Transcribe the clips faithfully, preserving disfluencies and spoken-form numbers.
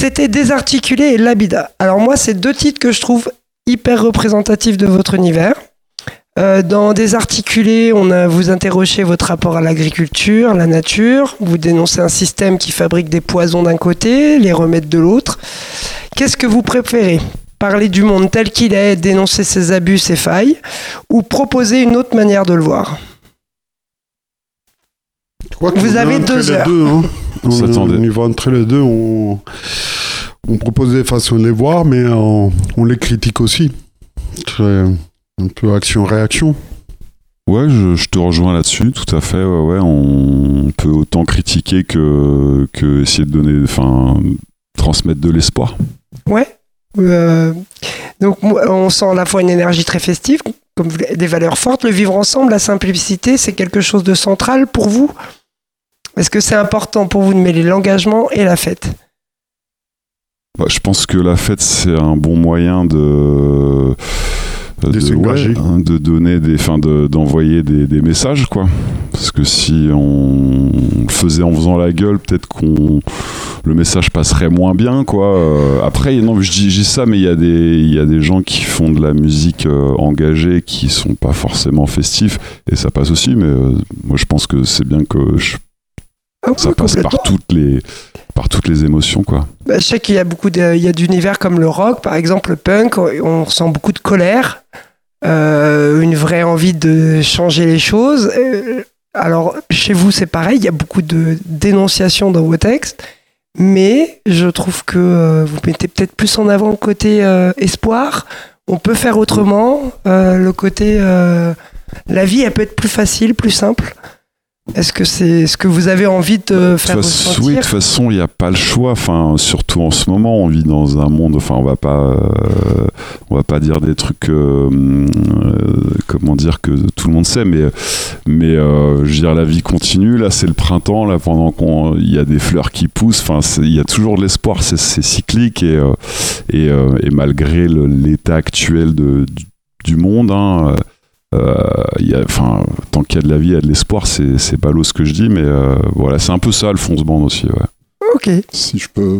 C'était Désarticulé et Labida. Alors moi, c'est deux titres que je trouve hyper représentatifs de votre univers. Euh, dans Désarticulé, on a, vous interrogez votre rapport à l'agriculture, la nature. Vous dénoncez un système qui fabrique des poisons d'un côté, les remèdes de l'autre. Qu'est-ce que vous préférez ? Parler du monde tel qu'il est, dénoncer ses abus, ses failles, ou proposer une autre manière de le voir ? Vous avez deux heures. Deux, hein. on, on y va entre les deux. On, on propose des façons de les voir, mais on, on les critique aussi. C'est un peu action-réaction. Ouais, je, je te rejoins là-dessus, tout à fait. Ouais, ouais, on peut autant critiquer que, que essayer de donner, enfin, transmettre de l'espoir. Ouais. Euh, donc, on sent à la fois une énergie très festive, comme des valeurs fortes. Le vivre ensemble, la simplicité, c'est quelque chose de central pour vous ? Est-ce que c'est important pour vous de mêler l'engagement et la fête ? Bah, je pense que la fête, c'est un bon moyen de... De, de, ouais, de donner des, enfin de, d'envoyer des, des messages, quoi. Parce que si on le faisait en faisant la gueule, peut-être qu'on le message passerait moins bien, quoi. Euh, après, non, je dis, je dis ça, mais il y a des, il y a des gens qui font de la musique euh, engagée, qui sont pas forcément festifs, et ça passe aussi. Mais euh, moi, je pense que c'est bien que je, ah, ça passe par toutes les, par toutes les émotions, quoi. Bah, je sais qu'il y a beaucoup de, il y a d'univers comme le rock, par exemple le punk, on ressent beaucoup de colère, euh, une vraie envie de changer les choses. Euh, alors chez vous c'est pareil, il y a beaucoup de dénonciations dans vos textes, mais je trouve que euh, vous mettez peut-être plus en avant le côté euh, espoir. On peut faire autrement, euh, le côté euh, la vie elle peut être plus facile, plus simple. Est-ce que c'est ce que vous avez envie de faire ressentir ? Oui, de toute façon, il n'y a pas le choix. Enfin, surtout en ce moment, on vit dans un monde. Enfin, on va pas, euh, on va pas dire des trucs, euh, euh, comment dire, que tout le monde sait, mais, mais, euh, je veux dire, la vie continue. Là, c'est le printemps. Là, pendant qu'on, il y a des fleurs qui poussent. Enfin, il y a toujours de l'espoir. C'est, c'est cyclique et, euh, et, euh, et malgré le, l'état actuel de, du, du monde. Hein, Euh, y a, tant qu'il y a de la vie, il y a de l'espoir, c'est, c'est ballot ce que je dis, mais euh, voilà, c'est un peu ça Alphonse Band aussi. Ouais. Ok. Si je peux.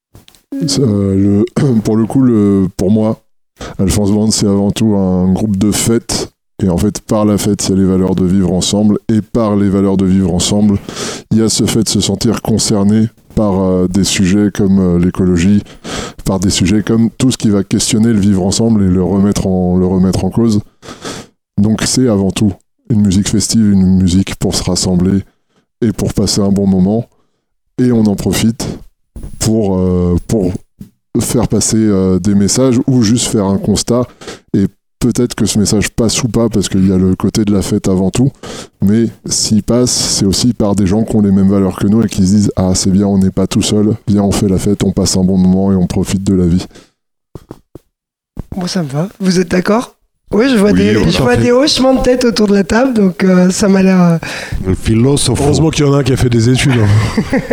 Euh, le, pour le coup, le, pour moi, Alphonse Band, c'est avant tout un groupe de fête. Et en fait, par la fête, il y a les valeurs de vivre ensemble. Et par les valeurs de vivre ensemble, il y a ce fait de se sentir concerné par euh, des sujets comme euh, l'écologie, par des sujets comme tout ce qui va questionner le vivre ensemble et le remettre en, le remettre en cause. Donc c'est avant tout une musique festive, une musique pour se rassembler et pour passer un bon moment. Et on en profite pour, euh, pour faire passer euh, des messages ou juste faire un constat. Et peut-être que ce message passe ou pas parce qu'il y a le côté de la fête avant tout. Mais s'il passe, c'est aussi par des gens qui ont les mêmes valeurs que nous et qui se disent « Ah, c'est bien, on n'est pas tout seul. Viens, on fait la fête, on passe un bon moment et on profite de la vie. » Moi, ça me va. Vous êtes d'accord ? Oui, je vois, oui, des, je vois des hochements de tête autour de la table, donc euh, ça m'a l'air... Euh... Le philosophe. Heureusement qu'il y en a un qui a fait des études. Hein.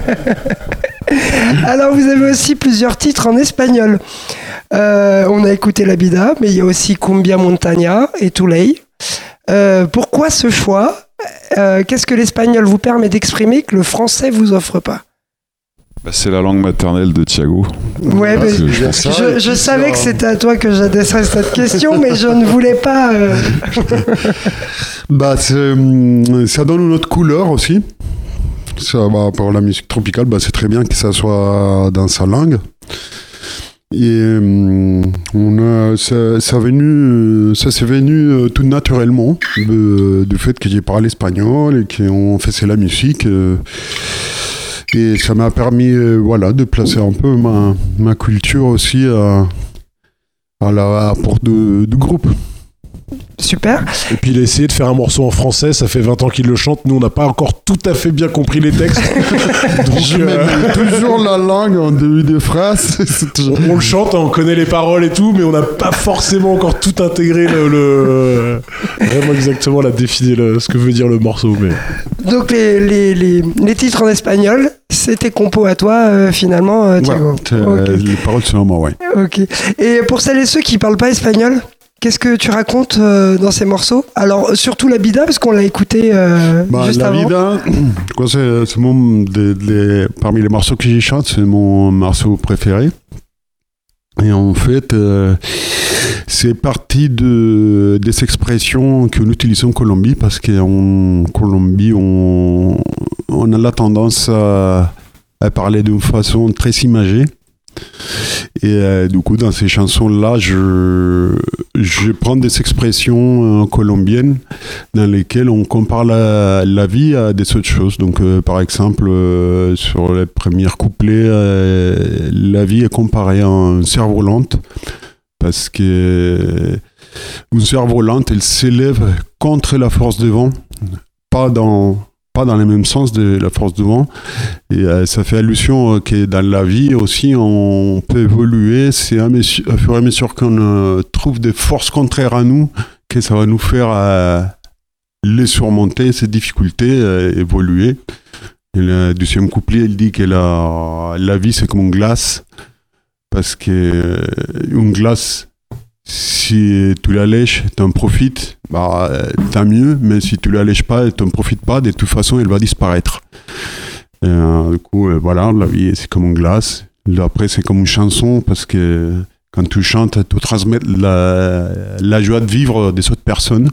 Alors, vous avez aussi plusieurs titres en espagnol. Euh, on a écouté Labida, mais il y a aussi Cumbia Montaña et Tuley. Euh, pourquoi ce choix ? euh, Qu'est-ce que l'espagnol vous permet d'exprimer que le français vous offre pas ? Bah, c'est la langue maternelle de Thiago. Ouais, mais je, je, je, je savais que c'était à toi que j'adresserais cette question, mais je ne voulais pas. Euh... bah, c'est, ça donne une autre couleur aussi. Ça, bah, pour la musique tropicale, bah, c'est très bien que ça soit dans sa langue. Et on a, ça, ça, venu, ça s'est venu tout naturellement de, du fait que j'ai parlé espagnol et qu'on faisait la musique. Euh, Et ça m'a permis euh, voilà, de placer un peu ma, ma culture aussi à, à la à porte de, de groupe. Super. Et puis il a essayé de faire un morceau en français, ça fait vingt ans qu'il le chante, nous on n'a pas encore tout à fait bien compris les textes. Donc, je euh... mets toujours la langue en début de phrase. toujours... On le chante, on connaît les paroles et tout, mais on n'a pas forcément encore tout intégré le, le... vraiment exactement la définir le... ce que veut dire le morceau. Mais... Donc les, les, les, les titres en espagnol, c'était compo à toi euh, finalement, euh, Thiago. Ouais, okay. Les paroles sont à moi, ouais. Ok. Et pour celles et ceux qui ne parlent pas espagnol, Qu'est-ce que tu racontes euh, dans ces morceaux? Alors, surtout la Bida, parce qu'on l'a écouté euh, bah, juste la avant. Vida, quoi, c'est, c'est mon, des, des, parmi les morceaux que j'y chante, c'est mon morceau préféré. Et en fait, euh, c'est parti de, des expressions que nous utilisons en Colombie, parce qu'en Colombie, on, on a la tendance à, à parler d'une façon très imagée. Et euh, du coup, dans ces chansons-là, je, je prends des expressions euh, colombiennes dans lesquelles on compare la, la vie à des autres choses. Donc, euh, par exemple, euh, sur les premiers couplets, euh, la vie est comparée à un cerf-volante parce que une cerf-volante, elle s'élève contre la force de vent, pas dans pas dans le même sens de la force de vent. Et euh, ça fait allusion euh, que dans la vie aussi, on peut évoluer. C'est à mesure, à fur et à mesure qu'on euh, trouve des forces contraires à nous, que ça va nous faire euh, les surmonter, ces difficultés, euh, évoluer. Et le deuxième couplet, il dit que la, la vie, c'est comme une glace. Parce que euh, une glace, si tu la lèches, tu en profites, bah, tant mieux, mais si tu la lèches pas et tu n'en profites pas, de toute façon, elle va disparaître. Et, euh, du coup, euh, voilà, la vie, c'est comme une glace. Après, c'est comme une chanson, parce que quand tu chantes, tu transmets la, la joie de vivre des autres personnes.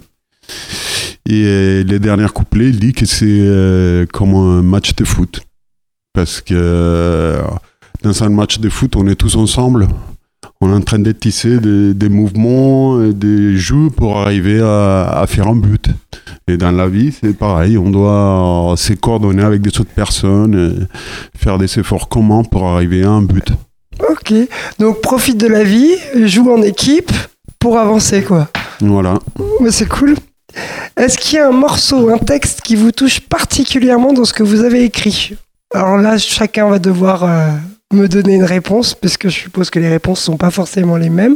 Et euh, les derniers couplets, il dit que c'est euh, comme un match de foot. Parce que euh, dans un match de foot, on est tous ensemble. On est en train de tisser des, des mouvements, des jeux pour arriver à, à faire un but. Et dans la vie, c'est pareil. On doit se coordonner avec des autres personnes, faire des efforts communs pour arriver à un but. Ok. Donc, profite de la vie, joue en équipe pour avancer, quoi. Voilà. Mais c'est cool. Est-ce qu'il y a un morceau, un texte qui vous touche particulièrement dans ce que vous avez écrit? Alors là, chacun va devoir... Euh... me donner une réponse, parce que je suppose que les réponses ne sont pas forcément les mêmes.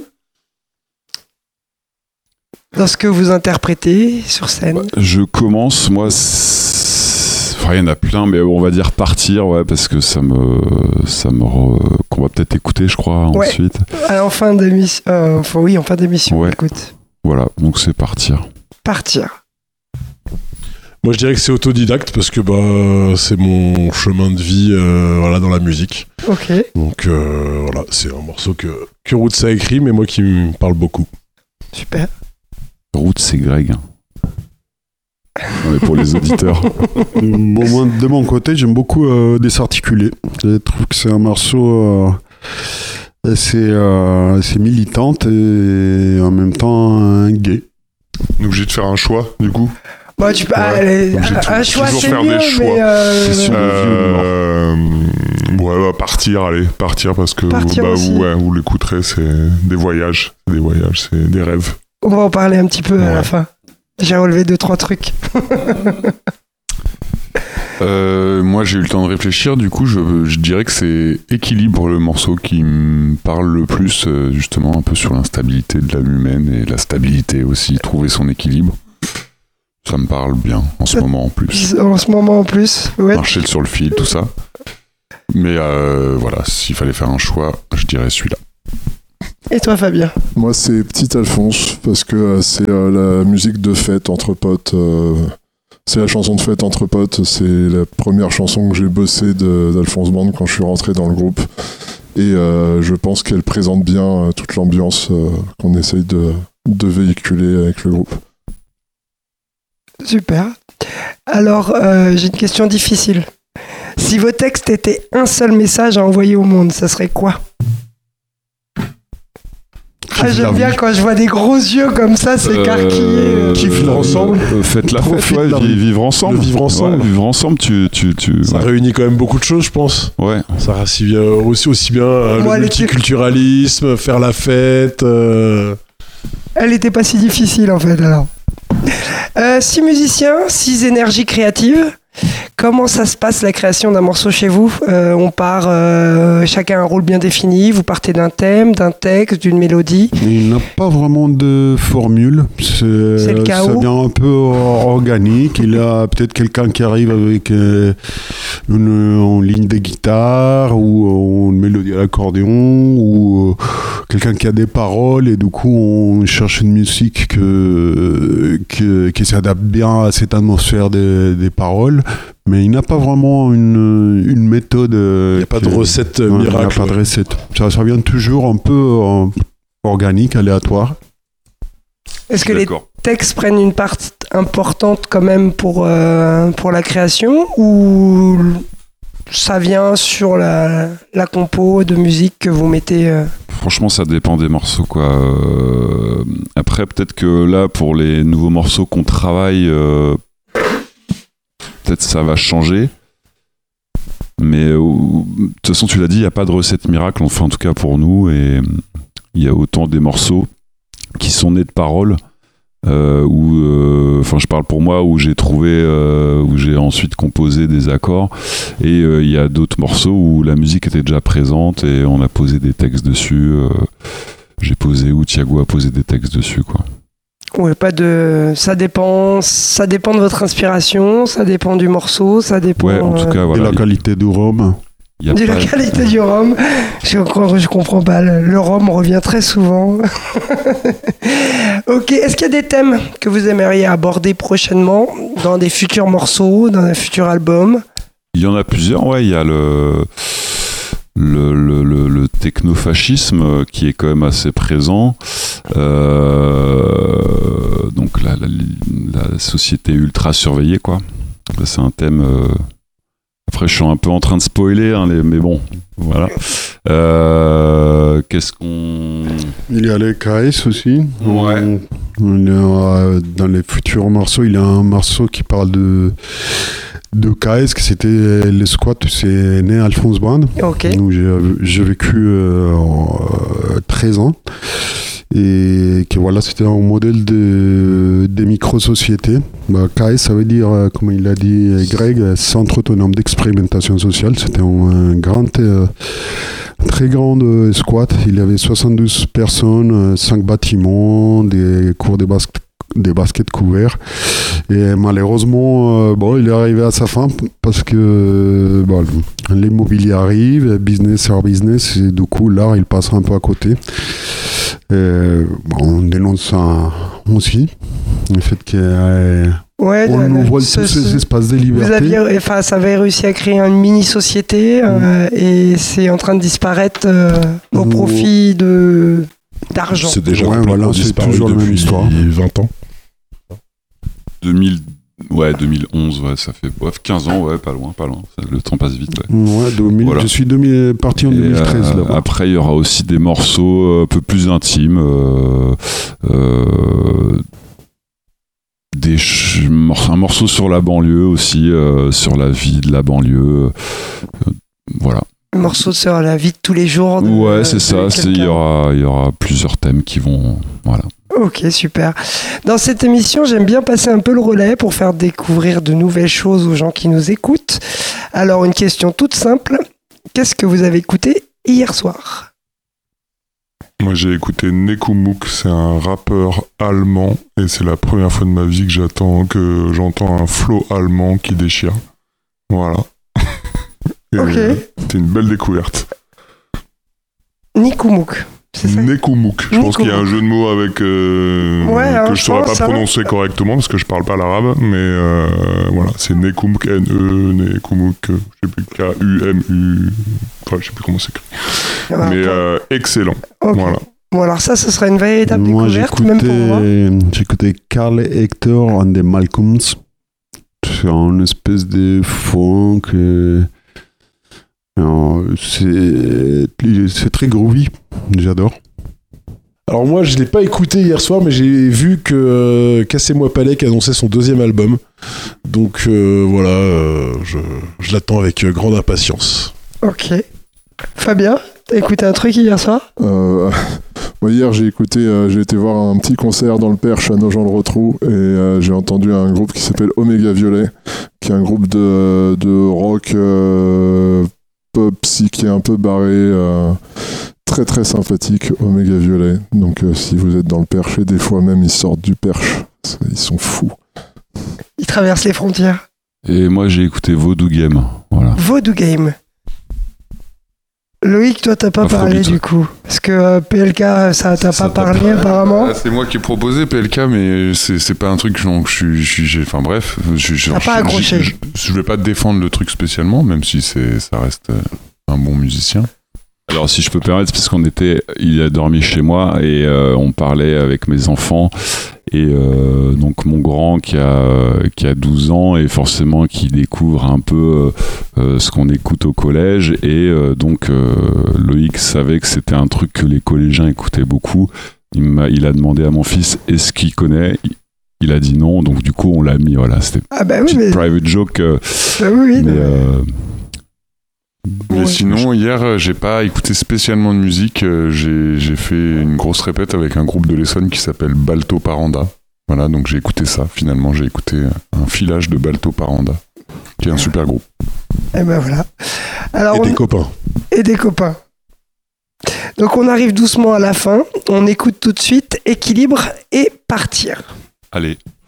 Dans ce que vous interprétez sur scène. Je commence, moi, enfin, il y en a plein, mais on va dire partir, ouais, parce que ça me, ça me, re... qu'on va peut-être écouter, je crois, ouais. Ensuite. En fin d'émission, euh, enfin, oui, en fin d'émission, ouais. Écoute. Voilà, donc c'est partir. Partir. Moi, je dirais que c'est autodidacte parce que bah, c'est mon chemin de vie euh, voilà, dans la musique. Ok. Donc euh, voilà, c'est un morceau que, que Roots a écrit, mais moi qui me parle beaucoup. Super. Roots, c'est Greg. Ouais, pour les auditeurs. Bon, moi, de mon côté, j'aime beaucoup euh, Désarticulé. Je trouve que c'est un morceau euh, assez, euh, assez militante et en même temps un gay. On est obligé de faire un choix, du coup. Bon, tu peux, ouais. allez, un, un choix, toujours c'est faire mieux, des choix. Mais euh... Euh, ouais, bah, partir, allez, partir parce que partir bah, aussi. vous, ouais, vous l'écouterez, c'est des voyages, c'est des voyages, c'est des rêves. On va en parler un petit peu ouais. à la fin. J'ai relevé deux trois trucs. euh, moi, j'ai eu le temps de réfléchir. Du coup, je, je dirais que c'est Équilibre, le morceau qui me parle le plus, justement, un peu sur l'instabilité de l'âme humaine et la stabilité aussi, trouver son équilibre. Ça me parle bien en ce moment en plus. En ce moment en plus, ouais. Marcher sur le fil, tout ça. Mais euh, voilà, s'il fallait faire un choix, je dirais celui-là. Et toi, Fabien? Moi, c'est Petit Alphonse, parce que euh, c'est euh, la musique de fête entre potes. Euh, c'est la chanson de fête entre potes. C'est la première chanson que j'ai bossée de, d'Alphonse Band quand je suis rentré dans le groupe. Et euh, je pense qu'elle présente bien euh, toute l'ambiance euh, qu'on essaye de, de véhiculer avec le groupe. Super. Alors, euh, j'ai une question difficile. Si vos textes étaient un seul message à envoyer au monde, ça serait quoi? Ah, j'aime bien quand je vois des gros yeux comme ça s'écarquiller. Euh, Vivre euh, ensemble. Euh, faites la fête, ouais, la... vivre ensemble. Le vivre ensemble. Ouais, vivre ensemble, tu, tu, tu, ça ouais. réunit quand même beaucoup de choses, je pense. Ouais. Ça rassemble aussi, aussi bien euh, ouais, le multiculturalisme, faire la fête. Euh... Elle n'était pas si difficile en fait alors. Euh, six musiciens, six énergies créatives. Comment ça se passe la création d'un morceau chez vous ? euh, On part, euh, chacun a un rôle bien défini, vous partez d'un thème, d'un texte, d'une mélodie. Il n'a pas vraiment de formule, c'est, C'est le chaos. ça vient un peu organique. Il y a peut-être quelqu'un qui arrive avec euh, une, une ligne de guitare ou une mélodie à l'accordéon ou euh, quelqu'un qui a des paroles et du coup on cherche une musique que, que, qui s'adapte bien à cette atmosphère des, des paroles. Mais il n'a pas vraiment une, une méthode. Il n'y a pas de recette euh, ouais, miracle. Il n'y a pas de recette. Ça, ça vient toujours un peu euh, organique, aléatoire. Est-ce que les textes prennent une part importante quand même pour, euh, pour la création ou ça vient sur la, la compo de musique que vous mettez euh... Franchement, ça dépend des morceaux, quoi. Euh, après, peut-être que là, pour les nouveaux morceaux qu'on travaille, euh, peut-être ça va changer. Mais euh, de toute façon, tu l'as dit, il n'y a pas de recette miracle, enfin en tout cas pour nous. Et il y a autant des morceaux qui sont nés de paroles, euh, où, enfin euh, je parle pour moi, où j'ai trouvé, euh, où j'ai ensuite composé des accords. Et il euh, y a d'autres morceaux où la musique était déjà présente et on a posé des textes dessus. Euh, j'ai posé, ou Thiago a posé des textes dessus, quoi. Ouais, pas de. Ça dépend. Ça dépend de votre inspiration. Ça dépend du morceau. Ça dépend. Ouais, en tout cas, euh, voilà. De la qualité du rhum. Y a de pas... la qualité du rhum. Je comprends, je comprends pas. Le rhum revient très souvent. Ok. Est-ce qu'il y a des thèmes que vous aimeriez aborder prochainement dans des futurs morceaux, dans un futur album ? Il y en a plusieurs. Ouais, il y a le. Le, le, le, le technofascisme qui est quand même assez présent, euh, donc la, la, la société ultra surveillée, quoi. C'est un thème. Euh... Après, je suis un peu en train de spoiler, hein, les... mais bon, voilà. Euh... Qu'est-ce qu'on. Il y a les K S aussi. Ouais. Il y a, dans les futurs morceaux, il y a un morceau qui parle de. de K S, que c'était le squat, c'est né à Alphonse Brand, okay. où j'ai, j'ai vécu euh, euh, treize ans, et que voilà, c'était un modèle de, de micro-société. Bah, K S, ça veut dire, comme il a dit Greg, Centre autonome d'expérimentation sociale. C'était un, un grand, euh, très grand euh, squat. Il y avait soixante-douze personnes, cinq bâtiments, des cours de basket, des baskets couverts. Et malheureusement, euh, bon, il est arrivé à sa fin parce que bon, l'immobilier arrive, business or business, et du coup, l'art, il passe un peu à côté. Et, bon, on dénonce ça aussi, le fait qu'on euh, ouais, ouvre tous ce, ces espaces de liberté. Vous aviez, enfin, ça avait réussi à créer une mini-société mmh. euh, et c'est en train de disparaître euh, au mmh. profit de, d'argent. C'est déjà ouais, voilà, c'est toujours la même histoire. vingt ans. deux mille, ouais, deux mille onze, ouais, ça fait bref, quinze ans, ouais, pas loin, pas loin. Le temps passe vite. Ouais, ouais deux mille, voilà. Je suis deux mille, parti en et deux mille treize. Euh, là-bas. Après, il y aura aussi des morceaux un peu plus intimes. Euh, euh, des ch- un morceau sur la banlieue aussi, euh, sur la vie de la banlieue. Euh, voilà. Un morceau sur la vie de tous les jours. De, ouais, c'est ça. Il y aura, y aura plusieurs thèmes qui vont. Voilà. Ok, super. Dans cette émission, j'aime bien passer un peu le relais pour faire découvrir de nouvelles choses aux gens qui nous écoutent. Alors, une question toute simple. Qu'est-ce que vous avez écouté hier soir ? Moi, j'ai écouté Nekumuk, c'est un rappeur allemand, et c'est la première fois de ma vie que j'attends, que j'entends un flow allemand qui déchire. Voilà. Et ok. C'était une belle découverte. Nekumuk. C'est ça ? Nekumuk. Je Nekumuk. pense qu'il y a un jeu de mots avec euh, ouais, que hein, je saurais pas ça. prononcer correctement parce que je parle pas l'arabe, mais euh, voilà, c'est Nekumuk, N E, Nekumuk, je sais plus, K U M U, enfin je sais plus comment c'est écrit. Ah, mais euh, excellent. Okay. Voilà. Bon alors ça, ce sera une véritable moi, découverte, même pour moi. J'ai écouté Carl Hector and the Malcolms. C'est une espèce de funk. Euh... Alors, c'est, c'est très groovy, j'adore. Alors moi je l'ai pas écouté hier soir, mais j'ai vu que euh, Cassez-moi Palek annonçait son deuxième album, donc euh, voilà, euh, je, je l'attends avec euh, grande impatience. Ok. Fabien, t'as écouté un truc hier soir ? euh, Moi, hier, j'ai écouté, euh, j'ai été voir un petit concert dans le Perche à Nogent-le-Rotrou et euh, j'ai entendu un groupe qui s'appelle Omega Violet, qui est un groupe de, de rock euh, pop psyché un peu barré, euh, très très sympathique, Omega Violet. Donc, euh, si vous êtes dans le Perche, et des fois même ils sortent du Perche, ils sont fous. Ils traversent les frontières. Et moi, j'ai écouté Voodoo Game. Voilà. Voodoo Game. Loïc, toi, t'as pas Afrobeat, parlé ouais. du coup. Parce que euh, P L K, ça t'a Ça pas t'a parlé pas- apparemment. Ah, c'est moi qui ai proposé P L K, mais c'est, c'est pas un truc que je suis. je suis- j'ai- Enfin bref, je, je, T'as je- pas accroché. Je, je, je vais pas défendre le truc spécialement, même si c'est, ça reste euh, un bon musicien. Alors, si je peux permettre, parce qu'on était, il a dormi chez moi et euh, on parlait avec mes enfants. Et euh, donc, mon grand qui a, qui a douze ans et forcément qui découvre un peu euh, ce qu'on écoute au collège. Et euh, donc, euh, Loïc savait que c'était un truc que les collégiens écoutaient beaucoup. Il, m'a, il a demandé à mon fils est-ce qu'il connaît. Il a dit non, donc du coup, on l'a mis. Voilà, c'était Ah bah une oui, petite mais. private joke. euh, Bah oui, oui. mais non. euh, Mais Ouais. sinon, hier, euh, j'ai pas écouté spécialement de musique. euh, J'ai, j'ai fait une grosse répète avec un groupe de l'Essonne qui s'appelle Balto Paranda. Voilà, donc j'ai écouté ça. Finalement, j'ai écouté un filage de Balto Paranda, qui est un super groupe. Et ben voilà. Alors, Et on- des copains. et des copains. Donc on arrive doucement à la fin. On écoute tout de suite Équilibre et Partir. allez.